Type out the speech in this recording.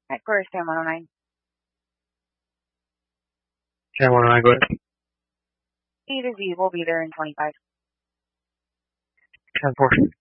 Headquarters 109. 109, go ahead. E to Z will be there in 25. 10-4.